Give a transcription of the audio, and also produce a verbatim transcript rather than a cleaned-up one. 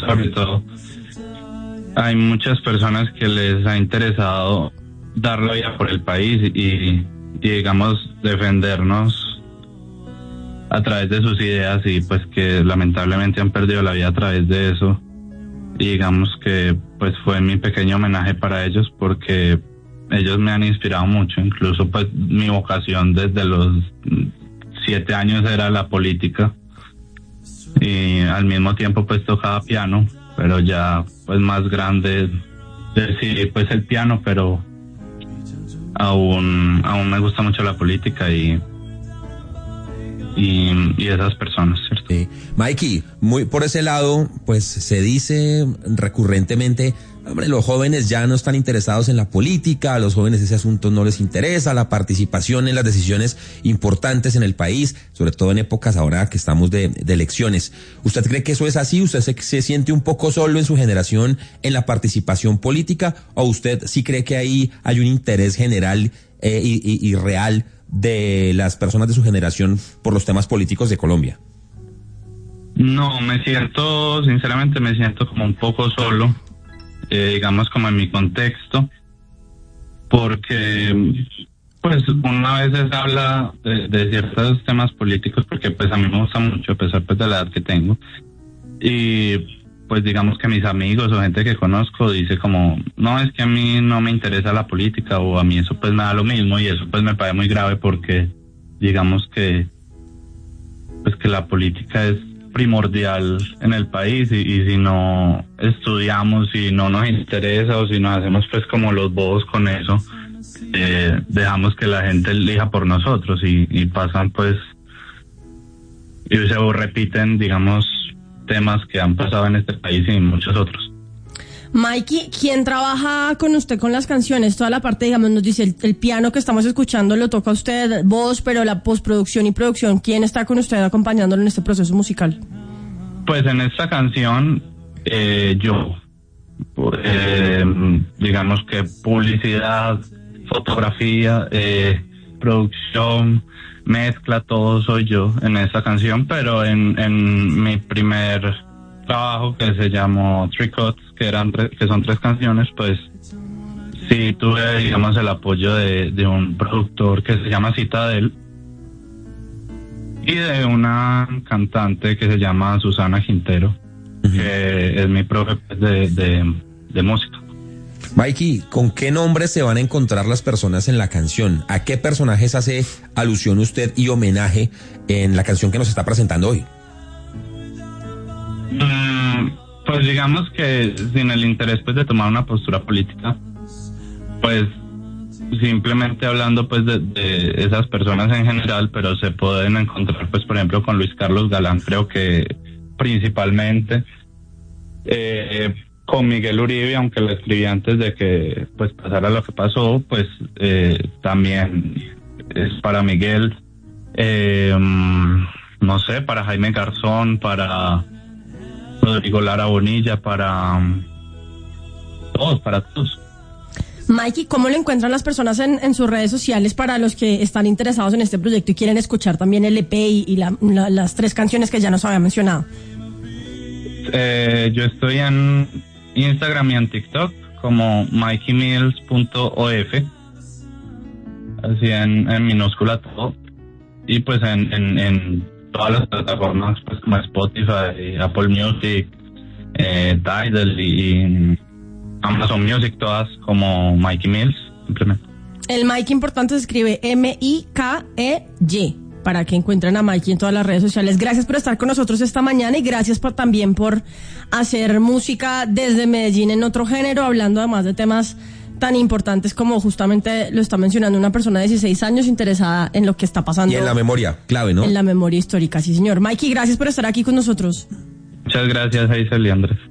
sobre todo, hay muchas personas que les ha interesado dar la vida por el país y, y digamos, defendernos a través de sus ideas y pues que lamentablemente han perdido la vida a través de eso. Y digamos que pues fue mi pequeño homenaje para ellos porque ellos me han inspirado mucho. Incluso pues mi vocación desde los siete años era la política y al mismo tiempo pues tocaba piano, pero ya pues más grande decidí pues el piano, pero aún aún me gusta mucho la política y y, y esas personas, ¿cierto? Sí. Mikey, muy por ese lado, pues se dice recurrentemente, hombre, los jóvenes ya no están interesados en la política, a los jóvenes ese asunto no les interesa, la participación en las decisiones importantes en el país, sobre todo en épocas ahora que estamos de, de elecciones. ¿Usted cree que eso es así? ¿Usted se, se siente un poco solo en su generación en la participación política? ¿O usted sí cree que ahí hay un interés general eh, y, y, y real de las personas de su generación por los temas políticos de Colombia? No, me siento, sinceramente me siento como un poco solo, eh, digamos como en mi contexto, porque pues una vez se habla de, de ciertos temas políticos, porque pues a mí me gusta mucho, a pesar pues de la edad que tengo, y pues digamos que mis amigos o gente que conozco dice como, no, es que a mí no me interesa la política o a mí eso pues me da lo mismo, y eso pues me parece muy grave porque digamos que pues que la política es primordial en el país y, y si no estudiamos, si no nos interesa o si nos hacemos pues como los bobos con eso, eh, dejamos que la gente elija por nosotros y, y pasan pues y se repiten digamos temas que han pasado en este país y en muchos otros. Mikey, ¿quién trabaja con usted con las canciones? Toda la parte, digamos, nos dice, el, el piano que estamos escuchando lo toca usted, voz, pero la postproducción y producción, ¿quién está con usted acompañándolo en este proceso musical? Pues en esta canción, eh, yo, eh, digamos que publicidad, fotografía, eh, producción, mezcla, todo soy yo en esta canción, pero en, en mi primer trabajo que se llamó Three Cuts, que eran tre- que son tres canciones, pues sí tuve digamos el apoyo de, de un productor que se llama Citadel y de una cantante que se llama Susana Quintero, uh-huh. que es mi profe de, de, de música. Mikey, ¿con qué nombres se van a encontrar las personas en la canción? ¿A qué personajes hace alusión usted y homenaje en la canción que nos está presentando hoy? Mm, pues digamos que sin el interés pues de tomar una postura política, pues simplemente hablando pues de, de esas personas en general, pero se pueden encontrar pues por ejemplo con Luis Carlos Galán, creo que principalmente, eh, con Miguel Uribe, aunque lo escribí antes de que pues pasara lo que pasó, pues eh, también es para Miguel, eh, no sé, para Jaime Garzón, para Rodrigo Lara Bonilla, para um, todos, para todos. Mikey, ¿cómo lo encuentran las personas en, en sus redes sociales para los que están interesados en este proyecto y quieren escuchar también el E P y, y la, la, las tres canciones que ya nos había mencionado? Eh, yo estoy en Instagram y en TikTok como mikey mills punto o f, así en, en minúscula todo, y pues en, en, en todas las plataformas pues como Spotify, Apple Music, eh, Tidal y, y Amazon Music, todas como Mikey Mills, simplemente. El Mikey importante se escribe M I K E Y, para que encuentren a Mikey en todas las redes sociales. Gracias por estar con nosotros esta mañana y gracias por, también por hacer música desde Medellín en otro género, hablando además de temas tan importantes como justamente lo está mencionando una persona de dieciséis años interesada en lo que está pasando. Y en la memoria, clave, ¿no? En la memoria histórica, sí señor. Mikey, gracias por estar aquí con nosotros. Muchas gracias, Aisel y Andrés.